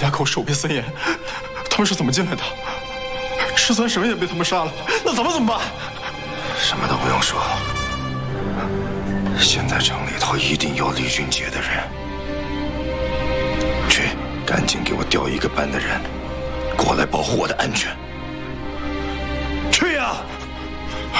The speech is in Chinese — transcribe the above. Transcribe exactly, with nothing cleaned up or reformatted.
家口守备森严，他们是怎么进来的？赤酸省也被他们杀了，那咱们怎么办？ 什么都不用说，现在城里头一定有李俊杰的人。去，赶紧给我调一个班的人，过来保护我的安全。